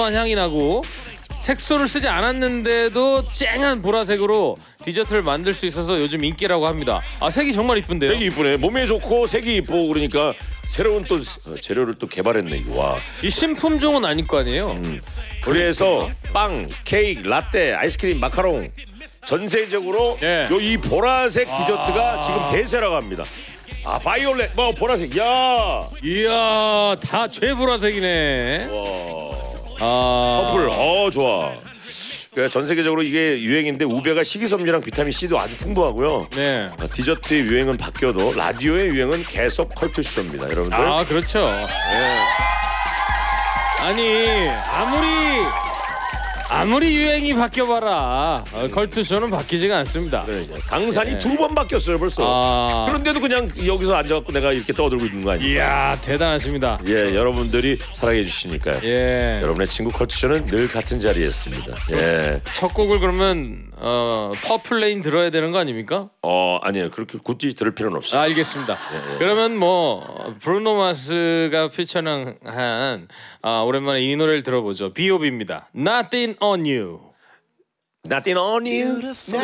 고소한 향이 나고 색소를 쓰지 않았는데도 쨍한 보라색으로 디저트를 만들 수 있어서 요즘 인기라고 합니다. 아, 색이 정말 이쁜데요. 색이 이쁘네. 몸에 좋고 색이 이쁘고 그러니까 새로운 또 재료를 또 개발했네 이거. 와. 이 신품종은 아닐 거 아니에요. 그래서 빵, 케이크, 라떼, 아이스크림, 마카롱 전세적으로 네. 요 이 보라색 디저트가 지금 대세라고 합니다. 아, 바이올렛, 뭐 보라색. 야, 이야, 다 최보라색이네. 아, 퍼플. 좋아. 그러니까 전 세계적으로 이게 유행인데 우베가 식이섬유랑 비타민 C도 아주 풍부하고요. 네. 디저트의 유행은 바뀌어도 라디오의 유행은 계속 컬투쇼입니다, 여러분들. 아, 그렇죠. 네. 아니, 아무리 유행이 바뀌어봐라, 컬투쇼는 바뀌지가 않습니다. 그래, 강산이 네. 2번 바뀌었어요 벌써. 그런데도 그냥 여기서 앉아갖고 내가 이렇게 떠들고 있는 거 아니에요? 이야, 대단하십니다. 예, 여러분들이 사랑해 주시니까요. 예. 여러분의 친구 컬투쇼는 늘 같은 자리였습니다. 예. 첫 곡을 그러면 퍼플레인 들어야 되는 거 아닙니까? 아니에요. 그렇게 굳이 들을 필요는 없어요. 알겠습니다. 그러면 뭐 브루노 마스가 피처링한 오랜만에 이 노래를 들어보죠. B.O.B입니다. Nothing on You. Nothing on you.